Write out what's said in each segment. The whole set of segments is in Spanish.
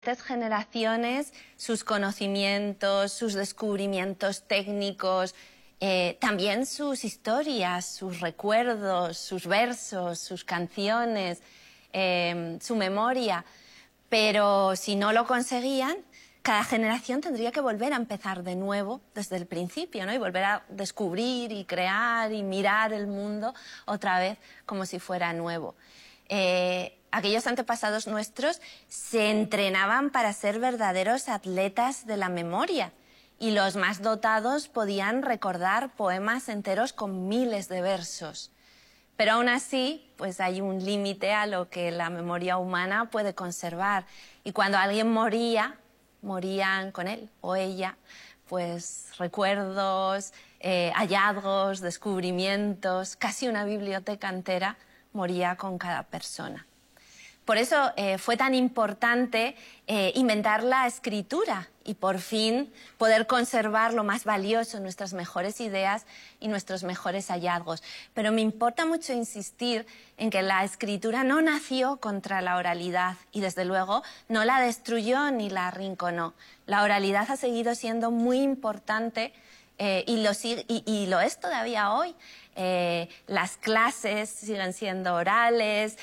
Estas generaciones, sus conocimientos, sus descubrimientos técnicos, también sus historias, sus recuerdos, sus versos, sus canciones, su memoria. Pero si no lo conseguían, cada generación tendría que volver a empezar de nuevo desde el principio, ¿no? Y volver a descubrir y crear y mirar el mundo otra vez como si fuera nuevo. Aquellos antepasados nuestros se entrenaban para ser verdaderos atletas de la memoria y los más dotados podían recordar poemas enteros con miles de versos. Pero aún así, pues hay un límite a lo que la memoria humana puede conservar. Y cuando alguien moría, morían con él o ella, pues recuerdos, hallazgos, descubrimientos, casi una biblioteca entera moría con cada persona. Por eso fue tan importante inventar la escritura y por fin poder conservar lo más valioso, nuestras mejores ideas y nuestros mejores hallazgos. Pero me importa mucho insistir en que la escritura no nació contra la oralidad y desde luego no la destruyó ni la arrinconó. La oralidad ha seguido siendo muy importante y lo es todavía hoy. Las clases siguen siendo orales,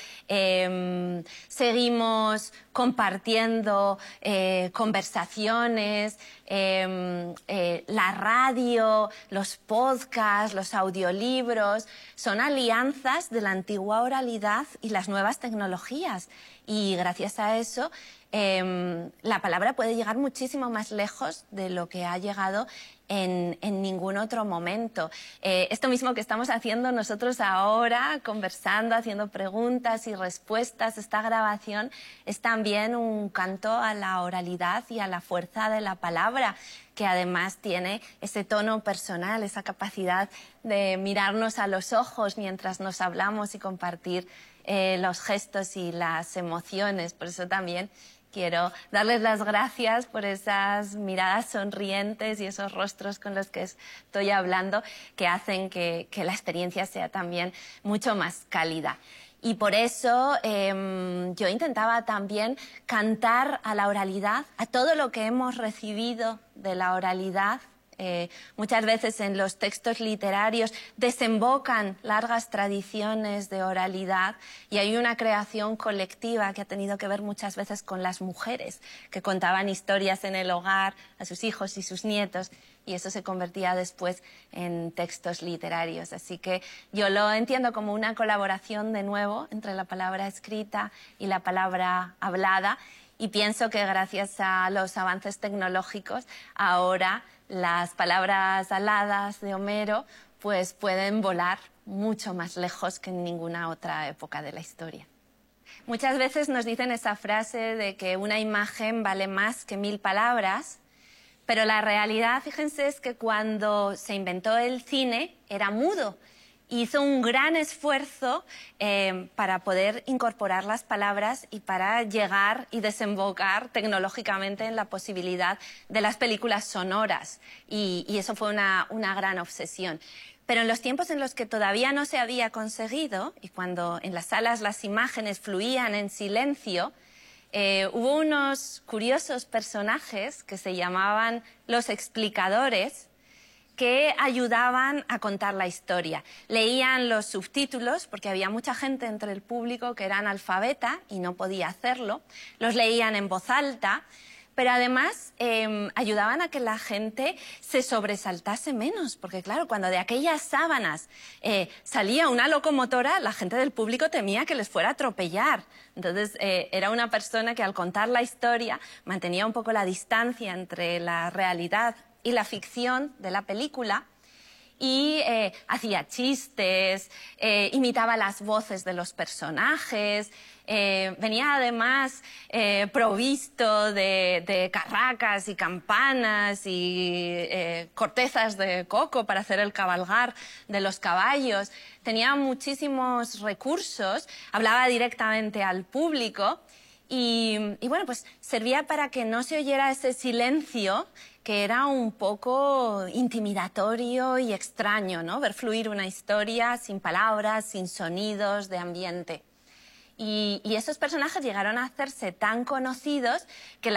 seguimos compartiendo conversaciones, la radio, los podcasts, los audiolibros, son alianzas de la antigua oralidad y las nuevas tecnologías. Y gracias a eso la palabra puede llegar muchísimo más lejos de lo que ha llegado en ningún otro momento. Esto mismo que estamos haciendo nosotros ahora, conversando, haciendo preguntas y respuestas, esta grabación es también un canto a la oralidad y a la fuerza de la palabra, que además tiene ese tono personal, esa capacidad de mirarnos a los ojos mientras nos hablamos y compartir los gestos y las emociones. Por eso también quiero darles las gracias por esas miradas sonrientes y esos rostros con los que estoy hablando, que hacen que la experiencia sea también mucho más cálida. Y por eso yo intentaba también cantar a la oralidad, a todo lo que hemos recibido de la oralidad. Muchas veces en los textos literarios desembocan largas tradiciones de oralidad y hay una creación colectiva que ha tenido que ver muchas veces con las mujeres que contaban historias en el hogar a sus hijos y sus nietos y eso se convertía después en textos literarios. Así que yo lo entiendo como una colaboración de nuevo entre la palabra escrita y la palabra hablada y pienso que gracias a los avances tecnológicos ahora las palabras aladas de Homero pues pueden volar mucho más lejos que en ninguna otra época de la historia. Muchas veces nos dicen esa frase de que una imagen vale más que 1000 palabras, pero la realidad, fíjense, es que cuando se inventó el cine era mudo. Hizo un gran esfuerzo para poder incorporar las palabras y para llegar y desembocar tecnológicamente en la posibilidad de las películas sonoras. Y eso fue una gran obsesión. Pero en los tiempos en los que todavía no se había conseguido, y cuando en las salas las imágenes fluían en silencio, hubo unos curiosos personajes que se llamaban los explicadores, que ayudaban a contar la historia. Leían los subtítulos, porque había mucha gente entre el público que era analfabeta y no podía hacerlo. Los leían en voz alta, pero además ayudaban a que la gente se sobresaltase menos, porque claro, cuando de aquellas sábanas salía una locomotora, la gente del público temía que les fuera a atropellar. Entonces era una persona que al contar la historia mantenía un poco la distancia entre la realidad y la ficción de la película y hacía chistes, imitaba las voces de los personajes, venía además provisto de carracas y campanas y cortezas de coco para hacer el cabalgar de los caballos. Tenía muchísimos recursos, hablaba directamente al público y bueno, pues servía para que no se oyera ese silencio que era un poco intimidatorio y extraño, ¿no? Ver fluir una historia sin palabras, sin sonidos de ambiente. Y esos personajes llegaron a hacerse tan conocidos que